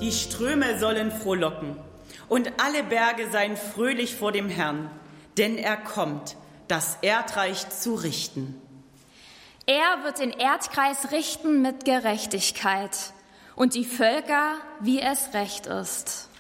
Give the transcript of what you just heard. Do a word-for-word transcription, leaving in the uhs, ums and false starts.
Die Ströme sollen frohlocken und alle Berge seien fröhlich vor dem Herrn, denn er kommt, das Erdreich zu richten. Er wird den Erdkreis richten mit Gerechtigkeit und die Völker, wie es recht ist.